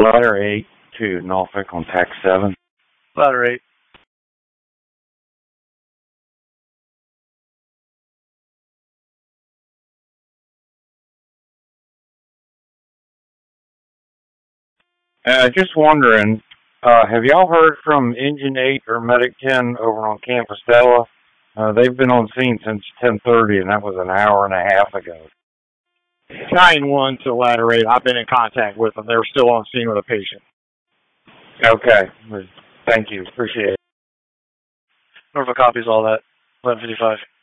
Ladder 8 to Norfolk on TAC 7. Ladder 8. Just wondering, have y'all heard from Engine 8 or Medic 10 over on Camp Estella? They've been on scene since 10:30, and that was an hour and a half ago. 9-1 to Ladder 8. I've been in contact with them. They're still on scene with a patient. Okay. Thank you. Appreciate it. Norfolk copies all that. 1155.